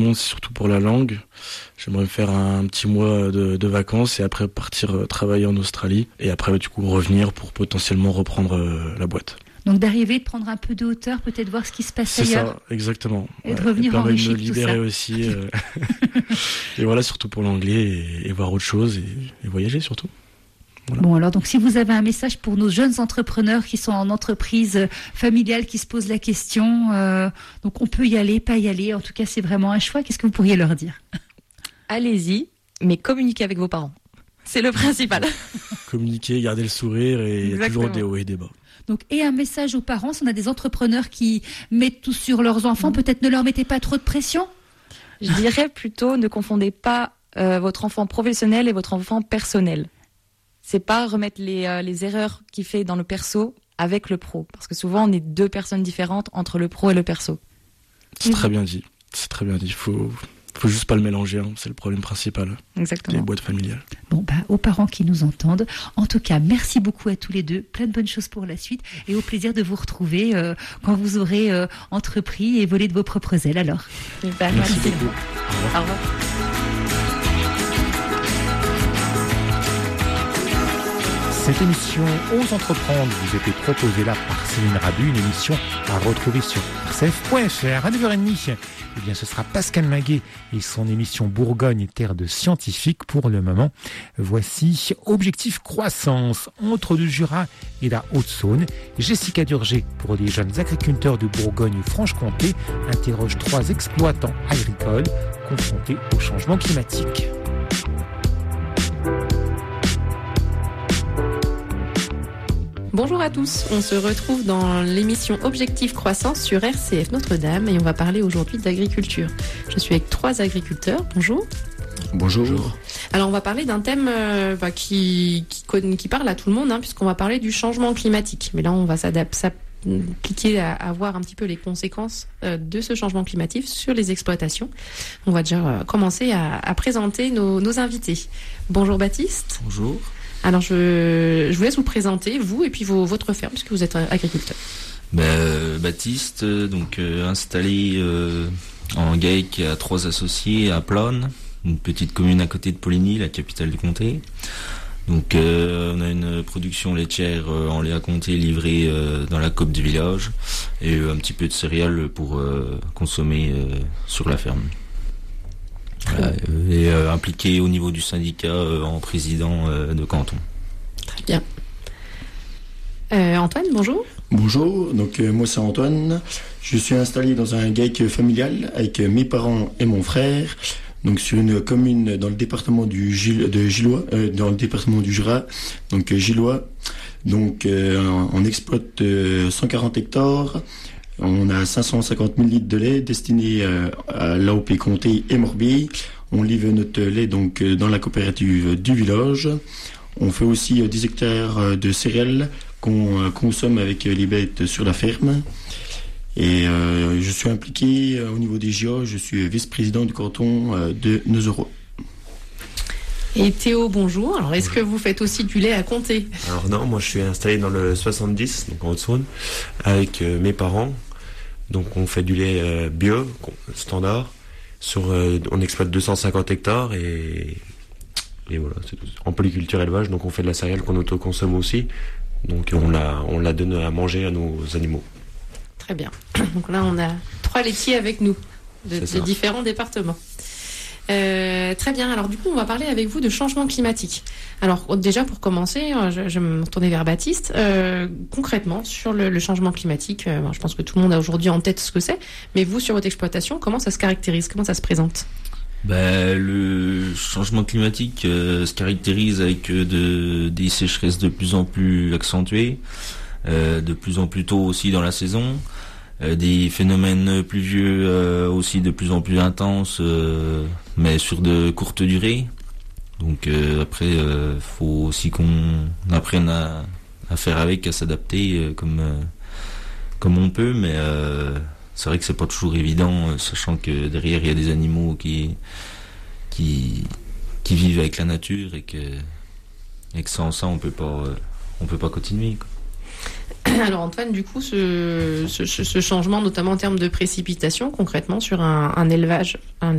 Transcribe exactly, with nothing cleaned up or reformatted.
C'est surtout pour la langue. J'aimerais me faire un petit mois de, de vacances et après partir euh, travailler en Australie. Et après, du coup, revenir pour potentiellement reprendre euh, la boîte. Donc d'arriver, de prendre un peu de hauteur, peut-être voir ce qui se passe C'est ailleurs. C'est ça, exactement. Et de revenir enrichi de tout ça. Et de me libérer aussi. Euh... et voilà, surtout pour l'anglais et, et voir autre chose et, et voyager surtout. Voilà. Bon alors, donc si vous avez un message pour nos jeunes entrepreneurs qui sont en entreprise familiale, qui se posent la question, euh, donc on peut y aller, pas y aller, en tout cas c'est vraiment un choix, qu'est-ce que vous pourriez leur dire ? Allez-y, mais communiquez avec vos parents. C'est le principal. Communiquer, garder le sourire et il y a toujours des hauts et des bas. Donc, et un message aux parents, si on a des entrepreneurs qui mettent tout sur leurs enfants, mmh. peut-être ne leur mettez pas trop de pression ? Je dirais plutôt, ne confondez pas euh, votre enfant professionnel et votre enfant personnel. C'est pas remettre les, euh, les erreurs qu'il fait dans le perso avec le pro. Parce que souvent, on est deux personnes différentes entre le pro et le perso. C'est mmh. très bien dit. C'est très bien dit. Il faut... faut juste pas le mélanger, hein. C'est le problème principal. Exactement. Des boîtes familiales. Bon, bah, aux parents qui nous entendent, en tout cas, merci beaucoup à tous les deux. Plein de bonnes choses pour la suite et au plaisir de vous retrouver euh, quand vous aurez euh, entrepris et volé de vos propres ailes. Alors, super, merci, merci beaucoup. Au revoir. Au revoir. Cette émission Ose entreprendre vous était proposée là par Céline Rabu, une émission à retrouver sur r c f point f r. À neuf heures trente, eh bien, ce sera Pascal Maguet et son émission Bourgogne, terre de scientifiques pour le moment. Voici Objectif Croissance entre le Jura et la Haute-Saône. Jessica Durger, pour les jeunes agriculteurs de Bourgogne-Franche-Comté, interroge trois exploitants agricoles confrontés au changement climatique. Bonjour à tous, on se retrouve dans l'émission Objectif Croissance sur R C F Notre-Dame et on va parler aujourd'hui d'agriculture. Je suis avec trois agriculteurs, bonjour. Bonjour. Alors on va parler d'un thème euh, bah, qui, qui, qui parle à tout le monde, hein, puisqu'on va parler du changement climatique. Mais là on va s'appliquer à, à voir un petit peu les conséquences euh, de ce changement climatique sur les exploitations. On va déjà euh, commencer à, à présenter nos, nos invités. Bonjour Baptiste. Bonjour. Alors, je, je vous laisse vous présenter, vous, et puis vos, votre ferme, puisque vous êtes agriculteur. Ben, euh, Baptiste, donc euh, installé euh, en GAEC à trois associés à Plonne, une petite commune à côté de Poligny, la capitale du comté. Donc, euh, on a une production laitière euh, en lait à comté livrée euh, dans la coop du village et euh, un petit peu de céréales pour euh, consommer euh, sur la ferme. Voilà, et euh, impliqué au niveau du syndicat euh, en président euh, de canton. Très bien. Euh, Antoine, bonjour. Bonjour, donc euh, moi c'est Antoine. Je suis installé dans un GAEC familial avec euh, mes parents et mon frère. Donc sur une commune dans le département du Gil, de Gillois, euh, dans le département du Jura, donc euh, Gillois. Donc euh, on exploite euh, cent quarante hectares. On a cinq cent cinquante mille litres de lait destinés à l'A O P Comté et Morbier. On livre notre lait donc dans la coopérative du village. On fait aussi dix hectares de céréales qu'on consomme avec les bêtes sur la ferme. Et euh, je suis impliqué au niveau des J A. Je suis vice-président du canton de Neuzeroy. Et Théo, bonjour. Alors, est-ce bonjour. que vous faites aussi du lait à Comté ? Alors non, moi je suis installé dans le soixante-dix, donc en Haute-Saône, avec euh, mes parents. Donc on fait du lait euh, bio, standard. Sur, euh, on exploite deux cent cinquante hectares et, et voilà, c'est tout. En polyculture élevage, donc on fait de la céréale qu'on autoconsomme aussi. Donc on la, on la donne à manger à nos animaux. Très bien. Donc là on a trois laitiers avec nous, de, de différents départements. Euh, très bien, alors du coup on va parler avec vous de changement climatique. Alors déjà pour commencer, je, je vais me tourner vers Baptiste. Euh, concrètement sur le, le changement climatique, euh, je pense que tout le monde a aujourd'hui en tête ce que c'est, mais vous sur votre exploitation, comment ça se caractérise, comment ça se présente ? Ben, le changement climatique euh, se caractérise avec euh, de, des sécheresses de plus en plus accentuées, euh, de plus en plus tôt aussi dans la saison. Euh, des phénomènes pluvieux euh, aussi de plus en plus intenses, euh, mais sur de courtes durées. Donc euh, après, euh, faut aussi qu'on apprenne à, à faire avec, à s'adapter euh, comme euh, comme on peut. Mais euh, c'est vrai que c'est pas toujours évident, euh, sachant que derrière il y a des animaux qui qui qui vivent avec la nature et que et que sans ça on peut pas euh, on peut pas continuer, quoi. Alors Antoine, du coup, ce, ce, ce changement, notamment en termes de précipitation, concrètement sur un, un élevage, un